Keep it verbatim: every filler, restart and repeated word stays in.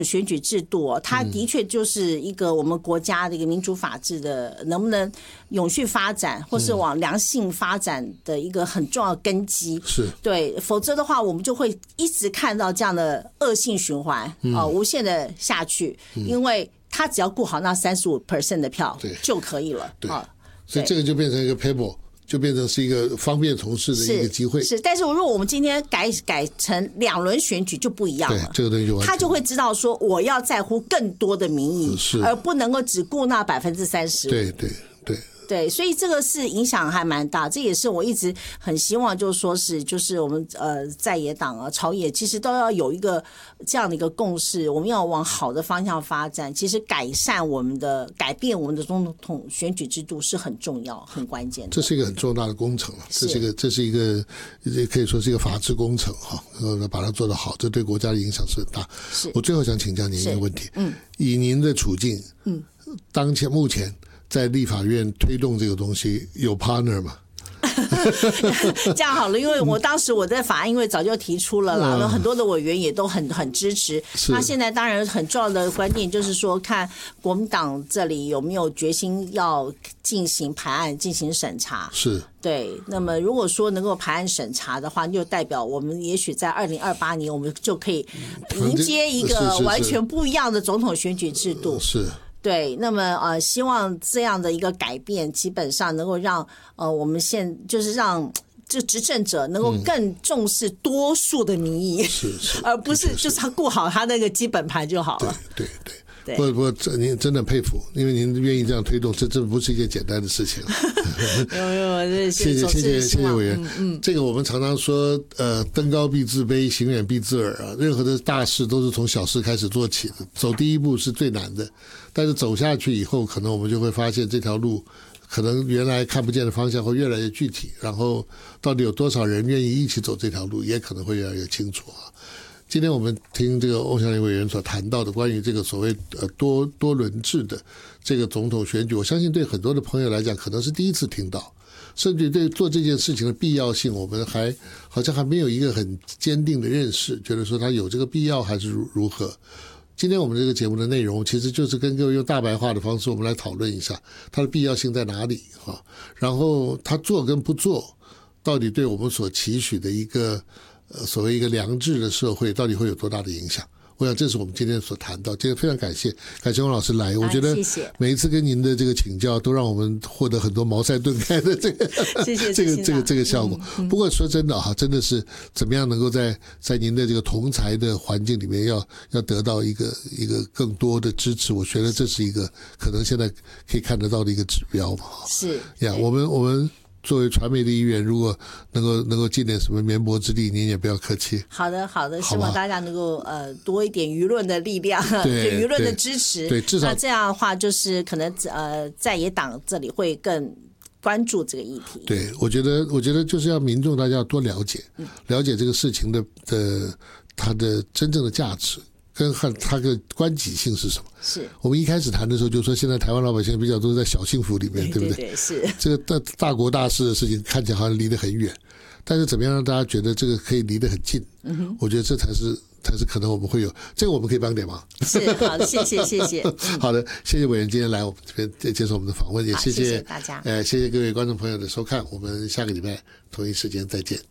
选举制度哦，它的确就是一个我们国家的一个民主法治的能不能永续发展，或是往良性发展的一个很重要的根基。是对，否则的话，我们就会一直看到这样的恶性循环啊、呃，无限的下去，因为他只要顾好那三十五 percent 的票就可以了。对，啊、 所以这个就变成一个 paper。就变成是一个方便从事的一个机会。 是，是但是如果我们今天改改成两轮选举就不一样了。 对，这个东西就完全他就会知道说，我要在乎更多的民意，而不能够只顾那百分之三十。 对对对。 对，所以这个是影响还蛮大，这也是我一直很希望，就是说是就是我们呃在野党啊、朝野，其实都要有一个这样的一个共识，我们要往好的方向发展。其实改善我们的、改变我们的总统选举制度是很重要、很关键的。 这是一个很重大的工程了，这是一个这是一个可以说是一个法治工程哈，呃，把它做得好，这对国家的影响是很大。我最后想请教您一个问题，嗯，以您的处境，嗯，当前目前。在立法院推动这个东西有 partner 吗？ 这样好了，因为我当时我在法案因为早就提出了啦，嗯、很多的委员也都很很支持。那现在当然很重要的关键就是说，看国民党这里有没有决心要进行排案进行审查。是。对，那么如果说能够排案审查的话，就代表我们也许在二零二八年，我们就可以迎接一个完全不一样的总统选举制度。是。对，那么呃，希望这样的一个改变，基本上能够让呃我们现就是让这执政者能够更重视多数的民意，是是，而不是就是他顾好他那个基本盘就好了。对对对。 不不，这您真的佩服，因为您愿意这样推动，这这不是一件简单的事情。 有有， 谢谢谢谢谢谢委员。嗯嗯，这个我们常常说，呃，登高必自卑，行远必自耳啊。任何的大事都是从小事开始做起的，走第一步是最难的，但是走下去以后，可能我们就会发现这条路。可能原来看不见的方向会越来越具体，然后到底有多少人愿意一起走这条路，也可能会越来越清楚啊。今天我们听这个欧祥林委员所谈到的关于这个所谓呃多多轮制的这个总统选举，我相信对很多的朋友来讲可能是第一次听到，甚至对做这件事情的必要性，我们还好像还没有一个很坚定的认识，觉得说它有这个必要还是如如何。今天我们这个节目的内容其实就是跟各位用大白话的方式，我们来讨论一下它的必要性在哪里啊？然后它做跟不做，到底对我们所期许的一个呃所谓一个良治的社会，到底会有多大的影响？我想这是我们今天所谈到。今天非常感谢感谢翁老师来，我觉得每一次跟您的这个请教，都让我们获得很多茅塞顿开的这个谢谢这个这个这个效果。不过说真的哈，真的是怎么样能够在在您的这个同才的环境里面，要要得到一个一个更多的支持，我觉得这是一个可能现在可以看得到的一个指标嘛。是呀，我们我们。作为传媒的一员，如果能够能够尽点什么绵薄之力，您也不要客气。 好的，好的，希望大家能够呃多一点舆论的力量，对舆论的支持。对，至少那这样的话，就是可能呃在野党这里会更关注这个议题。 对，我觉得我觉得就是要民众大家要多了解，嗯、了解这个事情的的它的真正的价值。跟它的关己性是什么？是我们一开始谈的时候就说，现在台湾老百姓比较都在小幸福里面，对不对？对，是这个大大国大事的事情看起来好像离得很远，但是怎么样让大家觉得这个可以离得很近？嗯哼，我觉得这才是才是可能我们会有这个，我们可以帮点忙。 是好的，谢谢谢谢。 嗯、好的，谢谢委员今天来我们这边接受我们的访问，也谢谢谢谢大家， 呃，谢谢各位观众朋友的收看，我们下个礼拜同一时间再见。